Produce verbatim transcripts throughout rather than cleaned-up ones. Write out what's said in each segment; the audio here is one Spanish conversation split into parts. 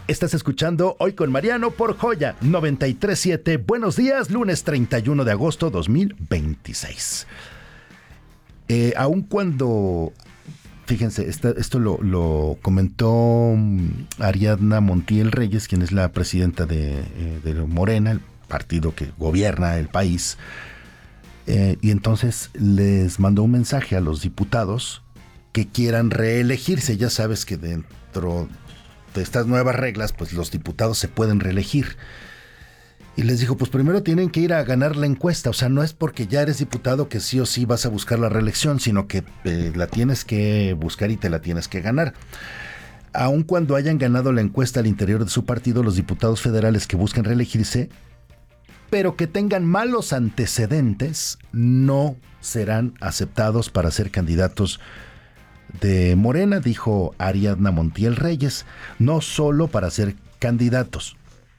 Estás escuchando Hoy con Mariano por Joya noventa y tres punto siete. Buenos días, lunes treinta y uno de agosto dos mil veintiséis. Eh, aun cuando, fíjense, esta, esto lo, lo comentó Ariadna Montiel Reyes, quien es la presidenta de, eh, de Morena, el partido que gobierna el país, eh, y entonces les mandó un mensaje a los diputados que quieran reelegirse. Ya sabes que dentro de estas nuevas reglas, pues los diputados se pueden reelegir. Y les dijo, pues primero tienen que ir a ganar la encuesta. O sea, no es porque ya eres diputado que sí o sí vas a buscar la reelección, sino que eh, la tienes que buscar y te la tienes que ganar. Aun cuando hayan ganado la encuesta al interior de su partido, los diputados federales que busquen reelegirse, pero que tengan malos antecedentes, no serán aceptados para ser candidatos de Morena, dijo Ariadna Montiel Reyes. No solo para ser candidatos.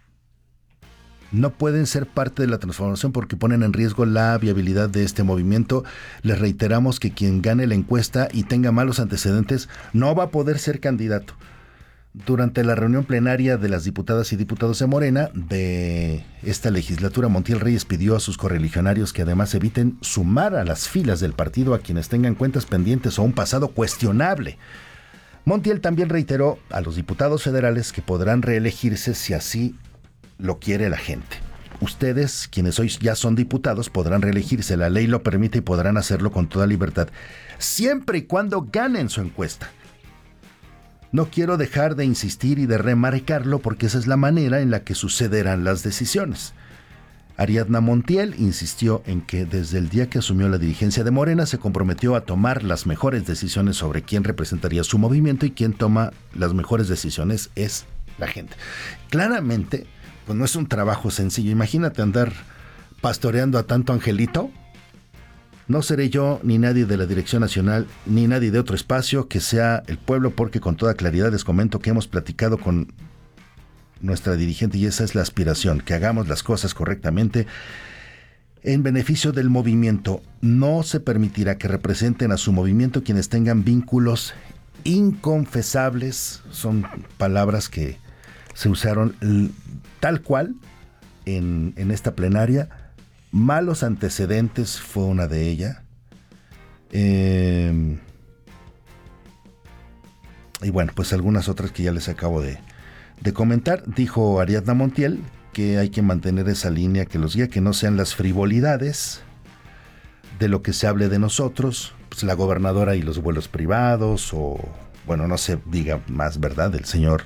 No pueden ser parte de la transformación porque ponen en riesgo la viabilidad de este movimiento. Les reiteramos que quien gane la encuesta y tenga malos antecedentes no va a poder ser candidato. Durante la reunión plenaria de las diputadas y diputados de Morena de esta legislatura, Montiel Reyes pidió a sus correligionarios que además eviten sumar a las filas del partido a quienes tengan cuentas pendientes o un pasado cuestionable. Montiel también reiteró a los diputados federales que podrán reelegirse si así lo quiere la gente. Ustedes, quienes hoy ya son diputados, podrán reelegirse. La ley lo permite y podrán hacerlo con toda libertad, siempre y cuando ganen su encuesta. No quiero dejar de insistir y de remarcarlo porque esa es la manera en la que sucederán las decisiones. Ariadna Montiel insistió en que desde el día que asumió la dirigencia de Morena se comprometió a tomar las mejores decisiones sobre quién representaría su movimiento, y quien toma las mejores decisiones es la gente. Claramente, pues no es un trabajo sencillo. Imagínate andar pastoreando a tanto angelito. No seré yo, ni nadie de la Dirección Nacional, ni nadie de otro espacio, que sea el pueblo, porque con toda claridad les comento que hemos platicado con nuestra dirigente y esa es la aspiración, que hagamos las cosas correctamente en beneficio del movimiento. No se permitirá que representen a su movimiento quienes tengan vínculos inconfesables. Son palabras que se usaron tal cual en, en esta plenaria. Malos antecedentes fue una de ellas. Eh, y bueno, pues algunas otras que ya les acabo de, de comentar. Dijo Ariadna Montiel que hay que mantener esa línea que los guía, que no sean las frivolidades de lo que se hable de nosotros, pues la gobernadora y los vuelos privados, o bueno, no se diga más, ¿verdad? El señor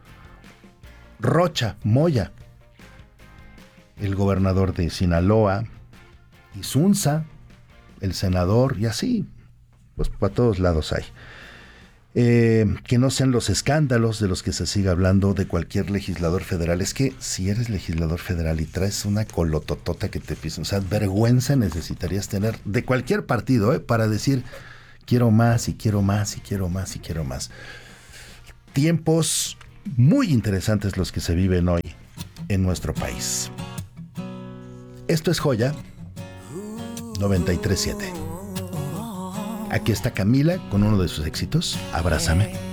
Rocha Moya, el gobernador de Sinaloa, y Sunza, el senador, y así, pues para todos lados hay. Eh, que no sean los escándalos de los que se siga hablando de cualquier legislador federal. Es que si eres legislador federal y traes una colototota que te pisa, o sea, vergüenza necesitarías tener de cualquier partido, ¿eh? Para decir, quiero más y quiero más y quiero más y quiero más. Tiempos muy interesantes los que se viven hoy en nuestro país. Esto es Joya noventa y tres punto siete. Aquí está Camila con uno de sus éxitos, Abrázame.